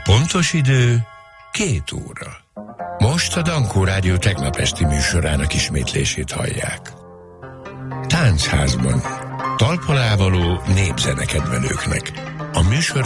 Pontos idő 2 óra. Most a Dankó Rádió tegnap esti műsorának ismétlését hallják. Táncházban talpon ávaló népzenekedvelőknek. A műsor